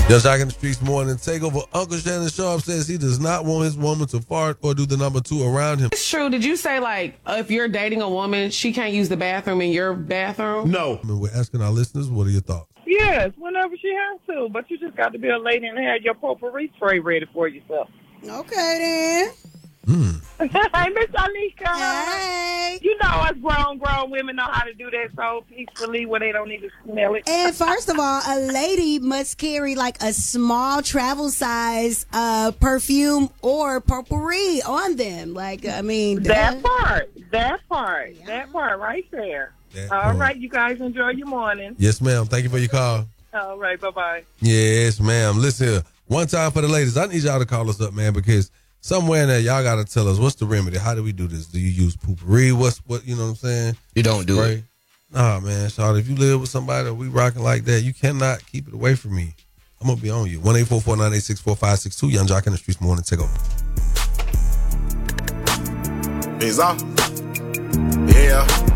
Young Jock in the Streets morning takeover. Uncle Shannon Sharp says he does not want his woman to fart or do the number 2 around him. It's true. Did you say, like, if you're dating a woman, she can't use the bathroom in your bathroom? No. We're asking our listeners, what are your thoughts? Yes, whenever she has to. But you just got to be a lady and have your potpourri spray ready for yourself. Okay, then. Hey, Miss Anika. Hey. You know us grown women know how to do that so peacefully where they don't need to smell it. And first of all, a lady must carry like a small travel size perfume or potpourri on them. Like, I mean, that part right there. All right, you guys enjoy your morning. Yes, ma'am. Thank you for your call. All right, bye-bye. Yes, ma'am. Listen here. One time for the ladies, I need y'all to call us up, man, because somewhere in there, y'all got to tell us what's the remedy. How do we do this? Do you use potpourri? What, you know what I'm saying? You don't do it. Nah, man, Charlotte, if you live with somebody that we rocking like that, you cannot keep it away from me. I'm going to be on you. 1-844-986-4562. Young Jock in the Streets morning takeover. Peace out. Yeah.